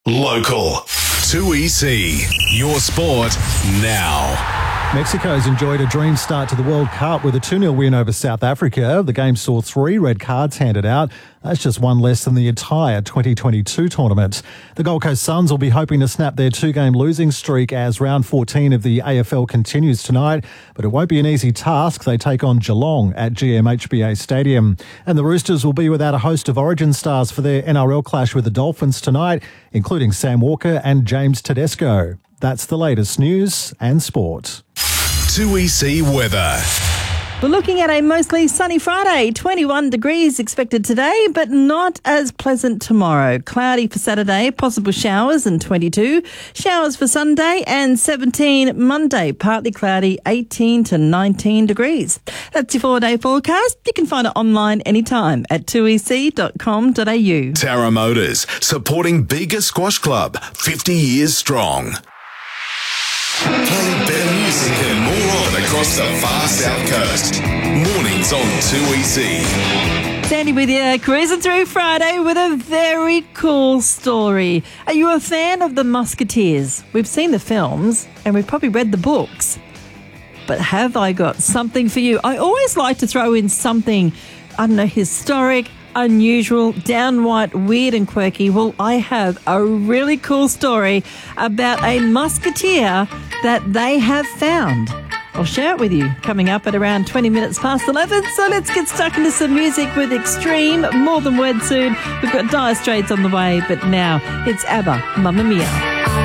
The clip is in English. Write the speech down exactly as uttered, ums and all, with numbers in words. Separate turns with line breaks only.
Local. two E C. Your sport now.
Mexico's enjoyed a dream start to the World Cup with a two nil win over South Africa. The game saw three red cards handed out. That's just one less than the entire twenty twenty-two tournament. The Gold Coast Suns will be hoping to snap their two-game losing streak as round fourteen of the A F L continues tonight, but it won't be an easy task. They take on Geelong at G M H B A Stadium. And the Roosters will be without a host of Origin stars for their N R L clash with the Dolphins tonight, including Sam Walker and James Tedesco. That's the latest news and sport.
two E C weather.
We're looking at a mostly sunny Friday, twenty-one degrees expected today, but not as pleasant tomorrow. Cloudy for Saturday, possible showers and twenty-two. Showers for Sunday and seventeen Monday, partly cloudy, eighteen to nineteen degrees. That's your four-day forecast. You can find it online anytime at two e c dot com dot a u.
Tara Motors, supporting Bega Squash Club, fifty years strong. Playing better music and more of it across the far south coast. Mornings on two E C.
Sandy with you, cruising through Friday with a very cool story. Are you a fan of the Musketeers? We've seen the films and we've probably read the books. But have I got something for you? I always like to throw in something, I don't know, historic, unusual, downright weird and quirky. Well, I have a really cool story about a musketeer that they have found. I'll share it with you coming up at around twenty minutes past eleven. So let's get stuck into some music with Extreme, More Than Words soon. We've got Dire Straits on the way, but now it's ABBA, Mamma Mia.